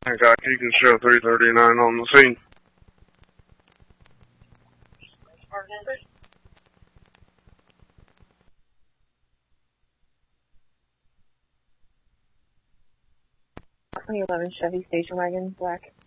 I got Deacon Show 339 on the scene. Our number? 2011 Chevy station wagon, black.